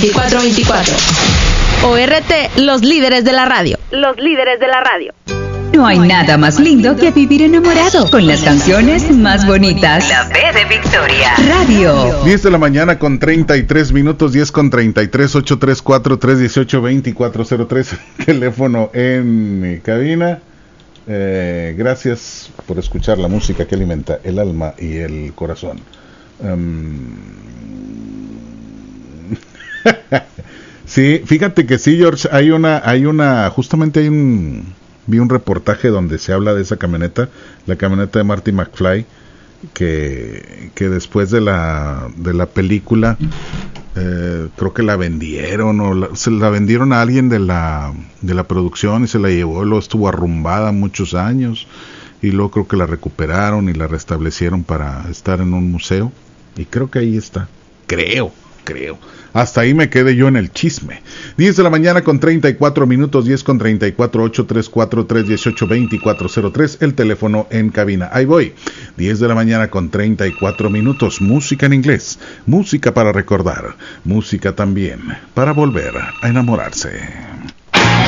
2424. ORT, los líderes de la radio. Los líderes de la radio. No hay nada más lindo que vivir enamorado con las canciones más bonitas. La B de Victoria. Radio. 10 de la mañana con 33 minutos, 10 con 33, 834-318-2403, teléfono en cabina. Gracias por escuchar la música que alimenta el alma y el corazón. Sí, fíjate que sí, George, vi un reportaje donde se habla de esa camioneta, la camioneta de Marty McFly, que después de la película, creo que la vendieron, se la vendieron a alguien de la producción y se la llevó, luego estuvo arrumbada muchos años, y luego creo que la recuperaron y la restablecieron para estar en un museo, y creo que ahí está, creo. Hasta ahí me quedé yo en el chisme. 10 de la mañana con 34 minutos, 10 con 34, 834-318-2403, el teléfono en cabina. Ahí voy. 10 de la mañana con 34 minutos, música en inglés, música para recordar, música también para volver a enamorarse.